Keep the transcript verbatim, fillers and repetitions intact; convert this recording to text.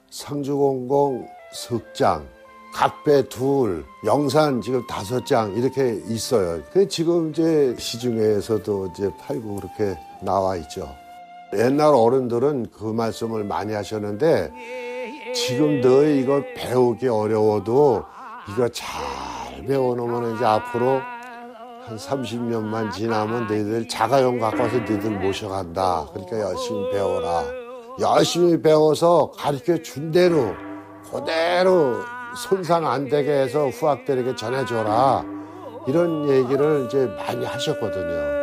상주공공 석장, 각배 둘, 영산 지금 다섯 장 이렇게 있어요. 그 지금 이제 시중에서도 이제 팔고 그렇게 나와 있죠. 옛날 어른들은 그 말씀을 많이 하셨는데 지금 너희 이거 배우기 어려워도 이거 잘 배워놓으면 이제 앞으로 한 삼십 년만 지나면 너희들 자가용 갖고 와서 너희들 모셔간다. 그러니까 열심히 배워라. 열심히 배워서 가르쳐 준 대로 그대로 손상 안 되게 해서 후학들에게 전해줘라. 이런 얘기를 이제 많이 하셨거든요.